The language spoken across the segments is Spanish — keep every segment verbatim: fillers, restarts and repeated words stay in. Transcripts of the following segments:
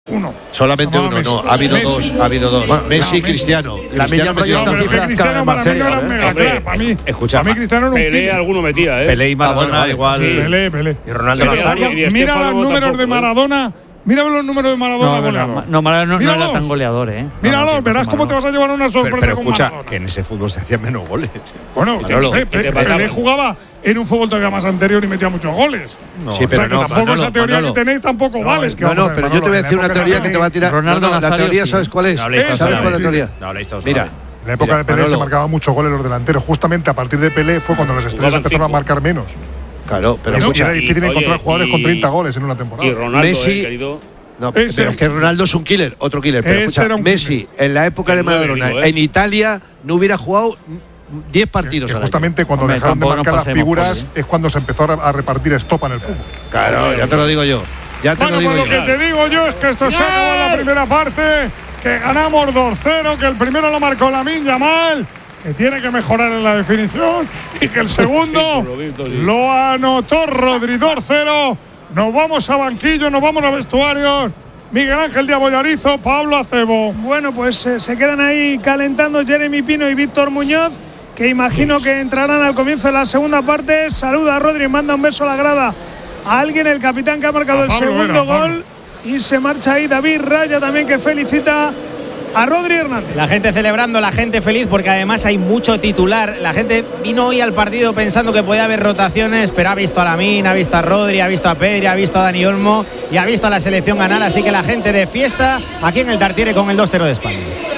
Uno. Solamente uno, Messi. no. Ha habido Messi. dos. Ha habido dos. Bueno, Messi y Cristiano. La Cristiano metió No, pero es que Cristiano para mí no era mega claro. Para mí, para mí Cristiano era un Pelé killer. alguno metía, ¿eh? Pelé y Maradona Ah, bueno, igual. sí. Pelé, Pelé. Y Ronaldo Sí, Nazario. y- y Mira Estefano los números tampoco, de ¿eh? Maradona. Mira los números de Maradona. No, goleador. no, Maradona no, no era Míralos. tan goleador, ¿eh? Míralo, No, verás cómo te vas a llevar una sorpresa Pero, pero con escucha, Maradona. que en ese fútbol se hacían menos goles. Bueno, Manolo, no sé, y te Pe- mataban. Pelé jugaba en un fútbol todavía más anterior y metía muchos goles. No, sí, O pero sea, que no, tampoco Manolo, esa teoría Manolo. que tenéis tampoco vale. es que No, vamos a no, ver, pero yo Manolo, te voy a en la decir una época de teoría Pelé- que te va a tirar. Ronaldo no, no, la Nazario, teoría, sí. ¿sabes cuál es? No habléis todos Esa a la es ¿Sabes la cuál es la teoría. teoría? No habléis todos a Mira. la vez. En la época Mira, de Pelé Manolo. se marcaban muchos goles los delanteros. Justamente a partir de Pelé fue cuando las estrellas Jugaban empezaron cinco. a marcar menos. Claro, pero Pero escucha. era difícil y- encontrar oye, jugadores con y- treinta goles en una temporada. Y Ronaldo, Messi- eh, querido. No, Ese- pero es que Ronaldo es un killer, otro killer. Pero Ese escucha, era un Messi, en la época de El nueve, Maradona, digo, ¿eh? en Italia, no hubiera jugado diez partidos Que al año. justamente cuando Hombre, dejaron de tampoco nos marcar las pasemos, figuras joder. es cuando se empezó a a repartir estopa en el fútbol. Claro, ya te lo digo yo. Ya te Bueno, lo digo pues lo yo. que te digo yo es que esto se acabó en la primera parte, que ganamos dos cero, que el primero lo marcó Lamine Yamal, que tiene que mejorar en la definición, y que el segundo Sí, por lo visto, sí. lo anotó Rodri. Dos cero. Nos vamos a banquillo, nos vamos a vestuarios. Miguel Ángel de Abollarizo, Pablo Acebo. Bueno, pues eh, se quedan ahí calentando Jeremy Pino y Víctor Muñoz, que imagino que entrarán al comienzo de la segunda parte. Saluda a Rodri, manda un beso a la grada a alguien, el capitán que ha marcado A el Pablo segundo era, Pablo. gol. Y se marcha ahí David Raya también, que felicita a Rodri Hernández. La gente celebrando, la gente feliz, porque además hay mucho titular. La gente vino hoy al partido pensando que podía haber rotaciones, pero ha visto a Lamine, ha visto a Rodri, ha visto a Pedri, ha visto a Dani Olmo y ha visto a la selección ganar. Así que la gente de fiesta aquí en el Tartiere con el dos cero de España.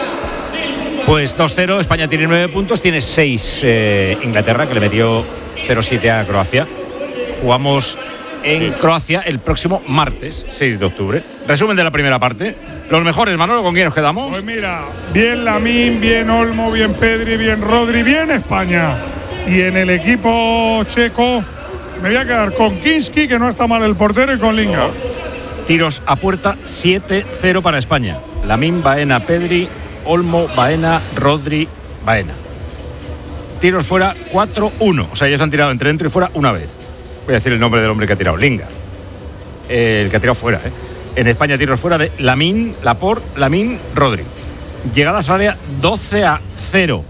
Pues dos cero, España tiene nueve puntos, tiene seis eh, Inglaterra, que le metió cero siete a Croacia. Jugamos en Croacia el próximo martes, seis de octubre. Resumen de la primera parte. Los mejores, Manolo, ¿con quién nos quedamos? Pues mira, bien Lamine, bien Olmo, bien Pedri, bien Rodri, bien España. Y en el equipo checo me voy a quedar con Kinski, que no está mal el portero, y con Lingard. Tiros a puerta, siete cero para España. Lamine, Baena, Pedri, Olmo, Baena, Rodri, Baena. Tiros fuera, cuatro uno. O sea, ellos han tirado entre dentro y fuera una vez. Voy a decir el nombre del hombre que ha tirado, Lingard. Eh, el que ha tirado fuera, ¿eh? En España tiros fuera de Lamine, Laporte, Lamine, Rodri. Llegadas al área, doce a cero.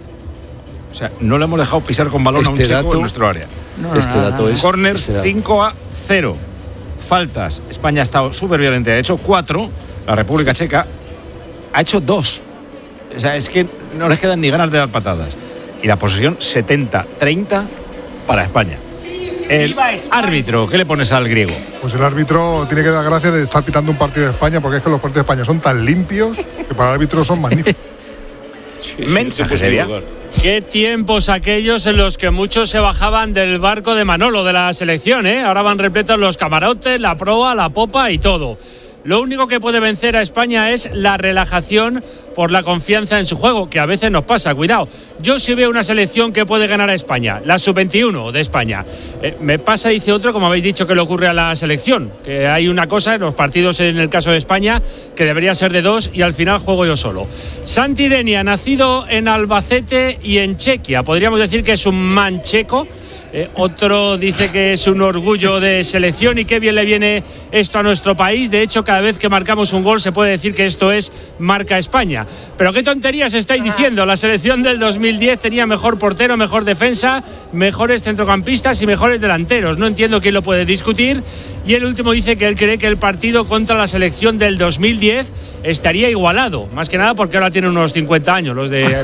O sea, no le hemos dejado pisar con balón a un Este checo dato- en nuestro área. No, no, Este nada, dato nada. es. Corners, este dato. cinco a cero. Faltas, España ha estado súper violenta, ha hecho cuatro. La República Checa ha hecho dos. O sea, es que no les quedan ni ganas de dar patadas. Y la posesión, setenta treinta para España. El árbitro, ¿qué le pones al griego? Pues el árbitro tiene que dar gracias de estar pitando un partido de España, porque es que los partidos de España son tan limpios que para el árbitro son magníficos. Mensaje sería. Qué tiempos aquellos en los que muchos se bajaban del barco de Manolo de la selección, ¿eh? Ahora van repletos los camarotes, la proa, la popa y todo. Lo único que puede vencer a España es la relajación por la confianza en su juego, que a veces nos pasa, cuidado. Yo sí veo una selección que puede ganar a España, la sub veintiuno de España. Eh, me pasa, dice otro, como habéis dicho que le ocurre a la selección, que hay una cosa en los partidos en el caso de España que debería ser de dos y al final juego yo solo. Santi Denia, nacido en Albacete y en Chequia, podríamos decir que es un mancheco. Eh, otro dice que es un orgullo de selección y qué bien le viene esto a nuestro país. De hecho, cada vez que marcamos un gol se puede decir que esto es marca España. Pero qué tonterías estáis diciendo. La selección del dos mil diez tenía mejor portero, mejor defensa, mejores centrocampistas y mejores delanteros. No entiendo quién lo puede discutir. Y el último dice que él cree que el partido contra la selección del dos mil diez estaría igualado. Más que nada porque ahora tienen unos cincuenta años los de...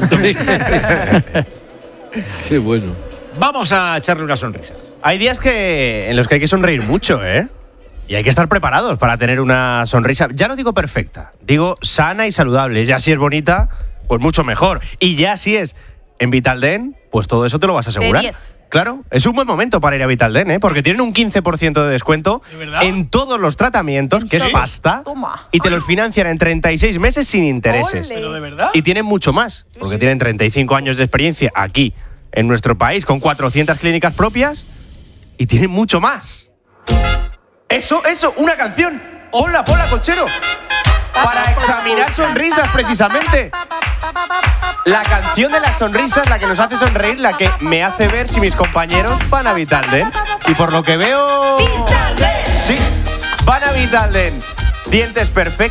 Qué bueno. Vamos a echarle una sonrisa. Hay días que en los que hay que sonreír mucho, ¿eh? Y hay que estar preparados para tener una sonrisa, ya no digo perfecta, digo sana y saludable. Ya si es bonita, pues mucho mejor. Y ya si es en Vitalden, pues todo eso te lo vas a asegurar. De diez. Claro, es un buen momento para ir a Vitalden, ¿eh? Porque tienen un quince por ciento de descuento en todos los tratamientos, que es pasta, Toma. y te los financian en treinta y seis meses sin intereses. Ole. ¿Pero de verdad? Y tienen mucho más, porque tienen treinta y cinco años de experiencia aquí, en nuestro país, con cuatrocientas clínicas propias, y tienen mucho más. Eso, eso, una canción. Ponla, ponla, cochero. Para examinar sonrisas, precisamente. La canción de las sonrisas, la que nos hace sonreír, la que me hace ver si mis compañeros van a Vitalden. Y por lo que veo... ¡Vitalden! Sí, van a Vitalden. dientes perfectos.